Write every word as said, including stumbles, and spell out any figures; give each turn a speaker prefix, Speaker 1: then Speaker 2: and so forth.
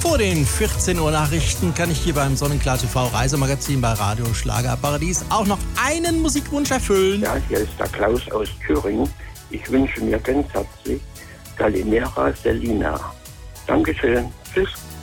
Speaker 1: Vor den vierzehn Uhr Nachrichten kann ich hier beim Sonnenklar T V Reisemagazin bei Radio Schlagerparadies auch noch einen Musikwunsch erfüllen.
Speaker 2: Ja, hier ist der Klaus aus Thüringen. Ich wünsche mir ganz herzlich Galimera Selina. Dankeschön. Tschüss.